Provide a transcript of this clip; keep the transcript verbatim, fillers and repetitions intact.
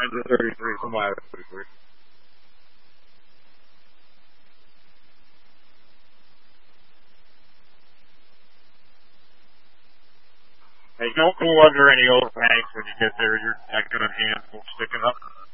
mine's a thirty-three, so mine's a thirty-three. Hey, don't go under any overhangs when you get there. Your neck and hands will sticking up.